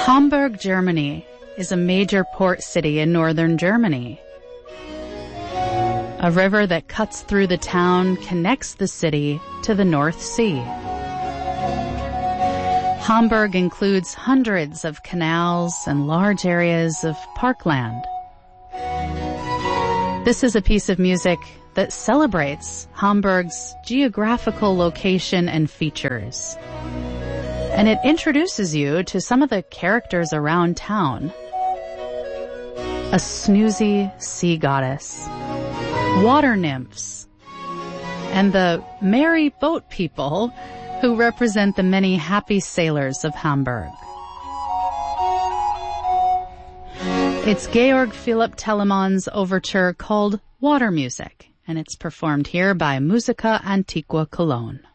Hamburg, Germany is a major port city in northern Germany. A river that cuts through the town connects the city to the North Sea. Hamburg includes hundreds of canals and large areas of parkland. This is a piece of music that celebrates Hamburg's geographical location and features. And it introduces you to some of the characters around town. A snoozy sea goddess, water nymphs, and the merry boat people who represent the many happy sailors of Hamburg. It's Georg Philipp Telemann's overture called Water Music, and it's performed here by Musica Antiqua Cologne.